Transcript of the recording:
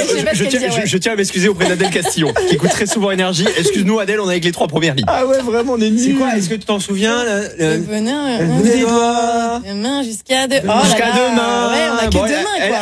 sais pas ce qu'elle dit, ouais. Je tiens à m'excuser auprès d'Adèle Castillon, qui écoute très souvent Énergie. Excuse-nous Adèle, on est avec les 3 premières lignes. Ah ouais, vraiment, on est nuls. C'est quoi? Est-ce que tu t'en souviens? Le bonheur, Des doigts. demain jusqu'à demain. Jusqu'à demain. Ouais, on a que demain, quoi.